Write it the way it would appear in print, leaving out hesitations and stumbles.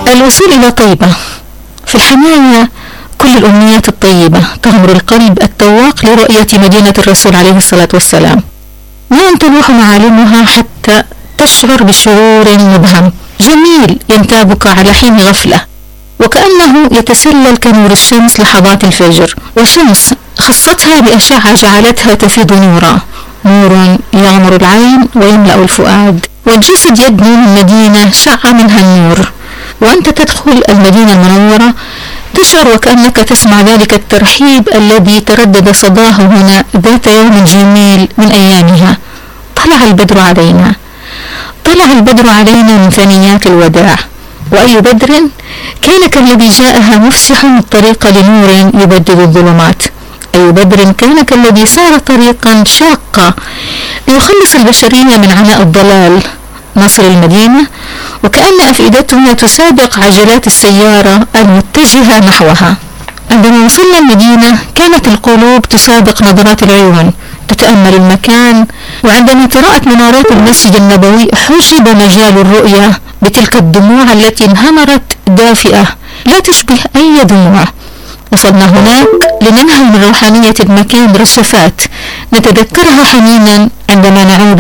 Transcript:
الوصول إلى طيبة. في الحماية كل الأمنيات الطيبة تغمر القلب التواق لرؤية مدينة الرسول عليه الصلاة والسلام، وأن تلوح معالمها حتى تشعر بشعور مبهم جميل ينتابك على حين غفلة، وكأنه يتسلل كنور الشمس لحظات الفجر، وشمس خصتها بأشعة جعلتها تفيض نورا، نور يغمر العين ويملأ الفؤاد، والجسد يدنو من مدينة شع منها النور. وأنت تدخل المدينة المنورة تشعر وكأنك تسمع ذلك الترحيب الذي تردد صداه هنا ذات يوم جميل من أيامها. طلع البدر علينا، طلع البدر علينا من ثنيات الوداع، وأي بدر كان كالذي جاءها مفسحا الطريق لنور يبدد الظلمات، أي بدر كان كالذي سار طريقا شاقا ليخلص البشرية من عناء الضلال. نصل المدينة وكأن أفئدتنا تسابق عجلات السيارة المتجهة نحوها. عندما وصلنا المدينة كانت القلوب تسابق نظرات العيون، تتأمل المكان، وعندما تراءت منارات المسجد النبوي حجب مجال الرؤية بتلك الدموع التي انهمرت دافئة لا تشبه أي دموع. وصلنا هناك لننهل من روحانية المكان رشفات نتذكرها حنينا عندما نعود